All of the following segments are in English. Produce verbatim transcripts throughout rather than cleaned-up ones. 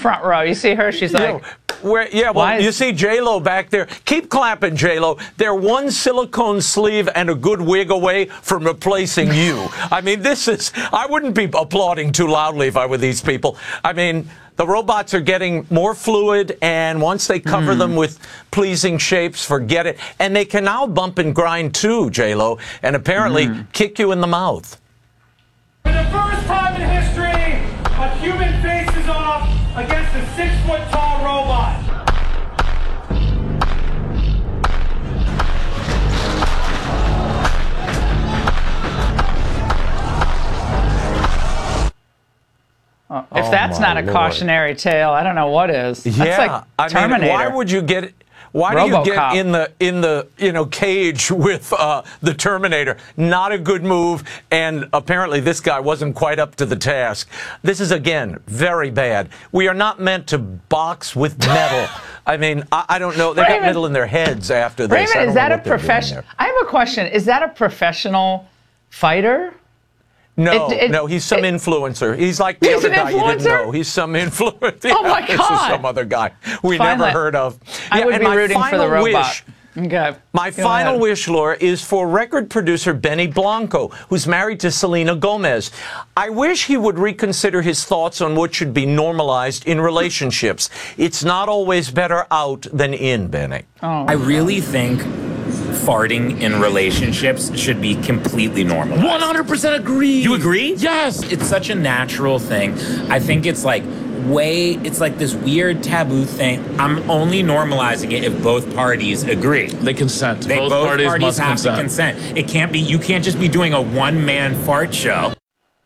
front row. You see her? She's like... Yeah. Where, yeah, well, is, you see J-Lo back there. Keep clapping, J-Lo. They're one silicone sleeve and a good wig away from replacing you. I mean, this is... I wouldn't be applauding too loudly if I were these people. I mean, the robots are getting more fluid, and once they cover mm. them with pleasing shapes, forget it. And they can now bump and grind, too, J-Lo, and apparently mm. kick you in the mouth. For the first time in history, a human faces off against a six-foot-tall robot. Uh, if oh that's not a Lord. cautionary tale, I don't know what is. That's yeah, like Terminator. I mean, why would you get? Why RoboCop. do you get in the in the you know cage with uh, the Terminator? Not a good move, and apparently this guy wasn't quite up to the task. This is again very bad. We are not meant to box with metal. I mean, I, I don't know. They Raymond, got metal in their heads after this. Raymond, is that a professional? I have a question. Is that a professional fighter? No, it, it, no, he's some it, influencer. He's like the he's other guy influencer? you didn't know. He's some influencer. Oh my This God! is some other guy we Finally, never heard of. I yeah, would and be my rooting for the robot. Wish, okay. My Go final ahead. wish, Laura, is for record producer Benny Blanco, who's married to Selena Gomez. I wish he would reconsider his thoughts on what should be normalized in relationships. It's not always better out than in, Benny. Oh, I really think farting in relationships should be completely normal. one hundred percent agree. You agree? Yes. It's such a natural thing. I think it's like way, it's like this weird taboo thing. I'm only normalizing it if both parties agree. They consent. They, both, both parties, parties must have consent. to consent. It can't be, you can't just be doing a one-man fart show.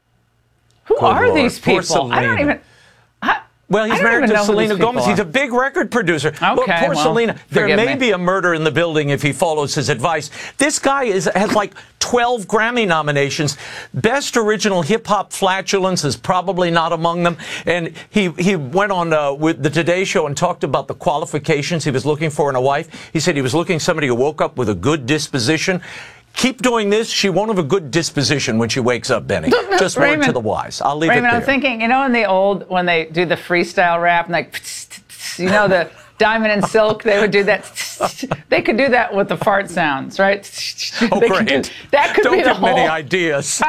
Who Good are Lord. these Poor people? I don't Selena. even... I, Well, he's I don't married even to know who Selena these people Gomez. are. He's a big record producer. Okay, Look, poor well, Selena. There forgive may me. be a murder in the building if he follows his advice. This guy is has like twelve Grammy nominations. Best original hip-hop flatulence is probably not among them. And he, he went on uh, with the Today Show and talked about the qualifications he was looking for in a wife. He said he was looking for somebody who woke up with a good disposition. Keep doing this. She won't have a good disposition when she wakes up, Benny. Just Raymond, word to the wise. I'll leave Raymond, it there. I'm thinking, you know, in the old, when they do the freestyle rap, and like, you know, the Diamond and Silk, they would do that. They could do that with the fart sounds, right? Oh, They great. could do, that could Don't be the give whole. many ideas.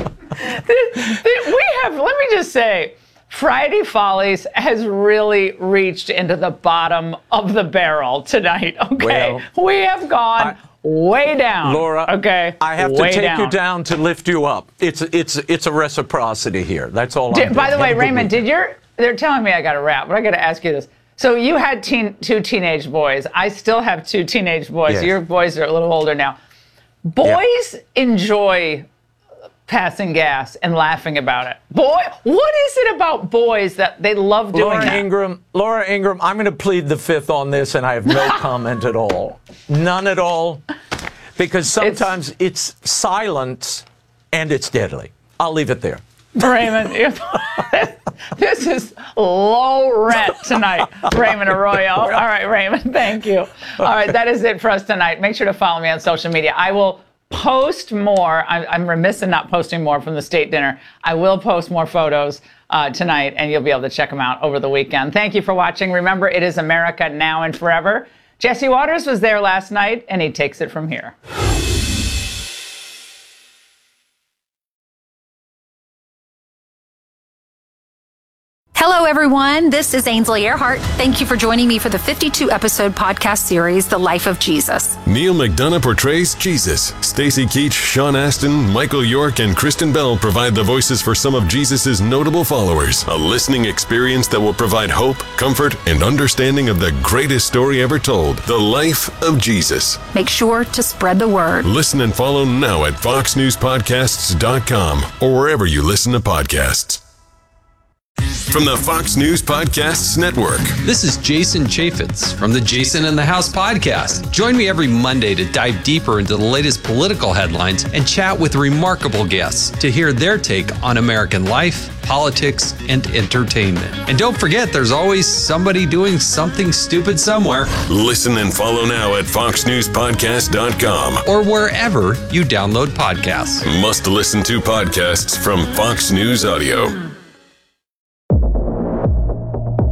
We have, let me just say, Friday Follies has really reached into the bottom of the barrel tonight, okay? Well, we have gone... I, Way down, Laura. Okay, I have way to take down. you down to lift you up. It's it's it's a reciprocity here. That's all. Did, I'm by doing. the way, Have a good Raymond, weekend. did your? They're telling me I got to rap, but I got to ask you this. So you had teen, two teenage boys. I still have two teenage boys. Yes. Your boys are a little older now. Boys yeah. enjoy passing gas and laughing about it. Boy, what is it about boys that they love doing Laura that? Ingram, Laura Ingram, I'm going to plead the fifth on this, and I have no comment at all. None at all. Because sometimes it's, it's silence and it's deadly. I'll leave it there. Raymond, this is low rent tonight, Raymond Arroyo. All right, Raymond, thank you. All right, that is it for us tonight. Make sure to follow me on social media. I will post more. I'm, I'm remiss in not posting more from the state dinner. I will post more photos uh, tonight, and you'll be able to check them out over the weekend. Thank you for watching. Remember, it is America now and forever. Jesse Waters was there last night, and he takes it from here. Hello, everyone. This is Ainsley Earhart. Thank you for joining me for the fifty-two episode podcast series, The Life of Jesus. Neil McDonough portrays Jesus. Stacy Keach, Sean Astin, Michael York, and Kristen Bell provide the voices for some of Jesus' notable followers. A listening experience that will provide hope, comfort, and understanding of the greatest story ever told, The Life of Jesus. Make sure to spread the word. Listen and follow now at fox news podcasts dot com or wherever you listen to podcasts. From the Fox News Podcasts Network. This is Jason Chaffetz from the Jason in the House podcast. Join me every Monday to dive deeper into the latest political headlines and chat with remarkable guests to hear their take on American life, politics, and entertainment. And don't forget, there's always somebody doing something stupid somewhere. Listen and follow now at fox news podcast dot com or wherever you download podcasts. Must listen to podcasts from Fox News Audio.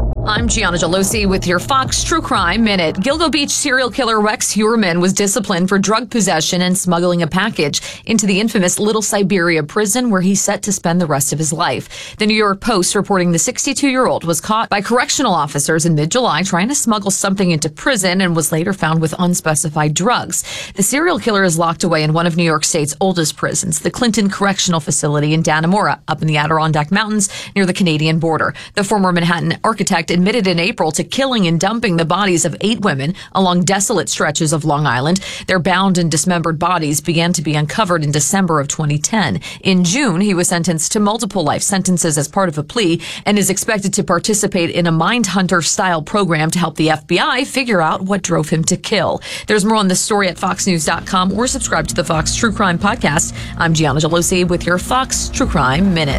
I'm Gianna Gelosi with your Fox True Crime Minute. Gilgo Beach serial killer Rex Heuermann was disciplined for drug possession and smuggling a package into the infamous Little Siberia prison, where he's set to spend the rest of his life. The New York Post reporting the sixty-two-year-old was caught by correctional officers in mid-July trying to smuggle something into prison and was later found with unspecified drugs. The serial killer is locked away in one of New York State's oldest prisons, the Clinton Correctional Facility in Dannemora, up in the Adirondack Mountains near the Canadian border. The former Manhattan architect admitted in April to killing and dumping the bodies of eight women along desolate stretches of Long Island. Their bound and dismembered bodies began to be uncovered in December of twenty ten. In June, he was sentenced to multiple life sentences as part of a plea and is expected to participate in a Mindhunter-style program to help the F B I figure out what drove him to kill. There's more on this story at fox news dot com or subscribe to the Fox True Crime Podcast. I'm Gianna Gelosi with your Fox True Crime Minute.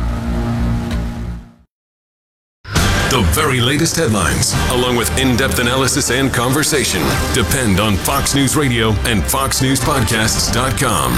The very latest headlines, along with in-depth analysis and conversation, depend on Fox News Radio and fox news podcasts dot com.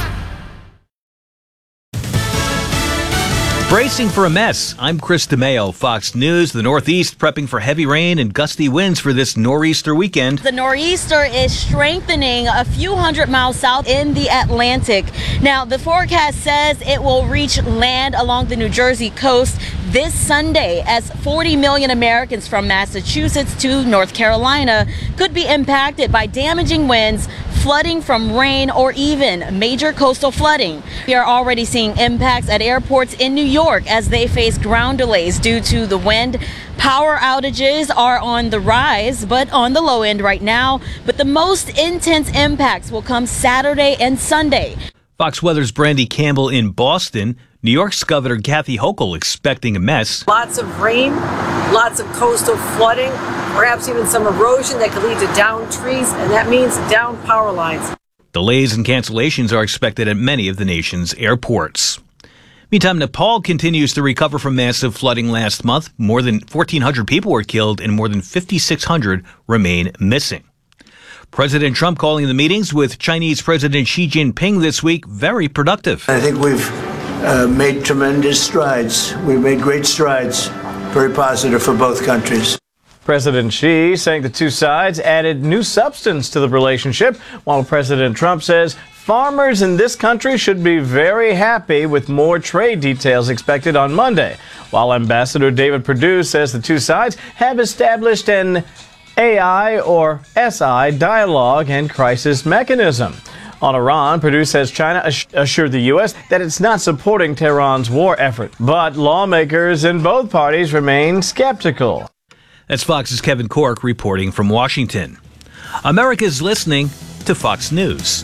Bracing for a mess. I'm Chris DeMeo, Fox News. The Northeast prepping for heavy rain and gusty winds for this nor'easter weekend. The nor'easter is strengthening a few hundred miles south in the Atlantic. Now, the forecast says it will reach land along the New Jersey coast this Sunday, as forty million Americans from Massachusetts to North Carolina could be impacted by damaging winds, flooding from rain, or even major coastal flooding. We are already seeing impacts at airports in New York as they face ground delays due to the wind. Power outages are on the rise, but on the low end right now. But the most intense impacts will come Saturday and Sunday. Fox Weather's Brandy Campbell in Boston. New York's Governor Kathy Hochul expecting a mess. Lots of rain, lots of coastal flooding, perhaps even some erosion that could lead to downed trees, and that means downed power lines. Delays and cancellations are expected at many of the nation's airports. Meantime, Nepal continues to recover from massive flooding last month. More than fourteen hundred people were killed and more than fifty-six hundred remain missing. President Trump calling the meetings with Chinese President Xi Jinping this week very productive. I think we've uh, made tremendous strides. We've made great strides, very positive for both countries. President Xi saying the two sides added new substance to the relationship, while President Trump says farmers in this country should be very happy with more trade details expected on Monday, while Ambassador David Perdue says the two sides have established an A I or S I dialogue and crisis mechanism. On Iran, Perdue says China assured the U S that it's not supporting Tehran's war effort, but lawmakers in both parties remain skeptical. That's Fox's Kevin Corke reporting from Washington. America's listening to Fox News.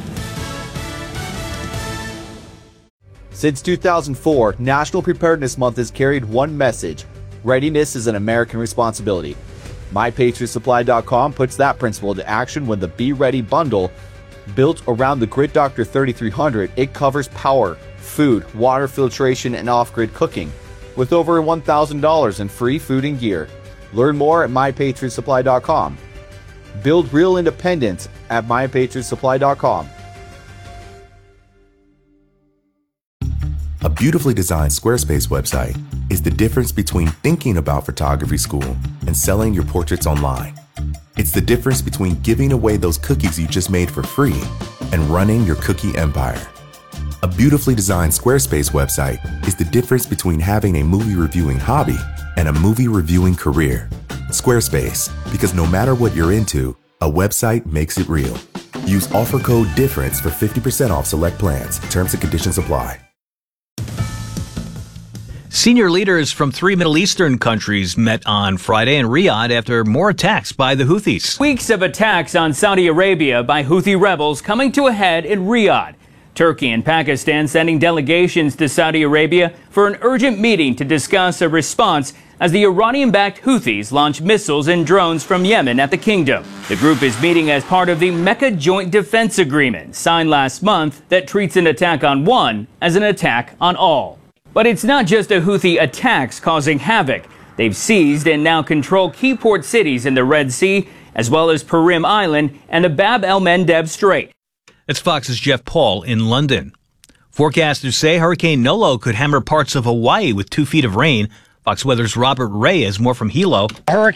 Since two thousand four, National Preparedness Month has carried one message: readiness is an American responsibility. my patriot supply dot com puts that principle into action when the Be Ready bundle, built around the Grid Doctor thirty-three hundred, it covers power, food, water filtration, and off-grid cooking, with over one thousand dollars in free food and gear. Learn more at my patriot supply dot com. Build real independence at my patriot supply dot com. A beautifully designed Squarespace website is the difference between thinking about photography school and selling your portraits online. It's the difference between giving away those cookies you just made for free and running your cookie empire. A beautifully designed Squarespace website is the difference between having a movie reviewing hobby and a movie reviewing career. Squarespace, because no matter what you're into, a website makes it real. Use offer code DIFFERENCE for fifty percent off select plans. Terms and conditions apply. Senior leaders from three Middle Eastern countries met on Friday in Riyadh after more attacks by the Houthis. Weeks of attacks on Saudi Arabia by Houthi rebels coming to a head in Riyadh. Turkey and Pakistan sending delegations to Saudi Arabia for an urgent meeting to discuss a response as the Iranian-backed Houthis launch missiles and drones from Yemen at the kingdom. The group is meeting as part of the Mecca Joint Defense Agreement, signed last month, that treats an attack on one as an attack on all. But it's not just a Houthi attacks causing havoc. They've seized and now control key port cities in the Red Sea, as well as Purim Island and the Bab el-Mandeb Strait. That's Fox's Jeff Paul in London. Forecasters say Hurricane Nolo could hammer parts of Hawaii with two feet of rain. Fox Weather's Robert Ray has more from Hilo.